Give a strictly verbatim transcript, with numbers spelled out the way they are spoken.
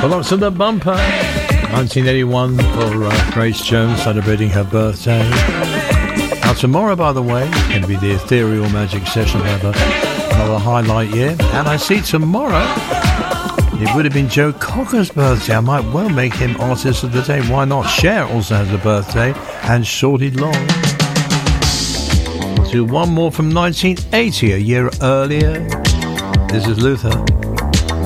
Well, up to the bumper. nineteen eighty-one for uh, Grace Jones celebrating her birthday. Now tomorrow, by the way, is going to be the Ethereal Magic Session. Have another highlight year. And I see tomorrow it would have been Joe Cocker's birthday. I might well make him Artist of the Day. Why not? Cher also has a birthday, and Shorty Long. We'll do one more from nineteen eighty, a year earlier. This is Luther.